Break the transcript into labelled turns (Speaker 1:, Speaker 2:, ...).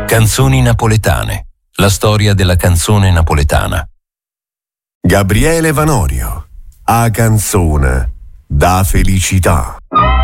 Speaker 1: Canzoni napoletane. La storia della canzone napoletana.
Speaker 2: Gabriele Vanorio. A canzone da felicità.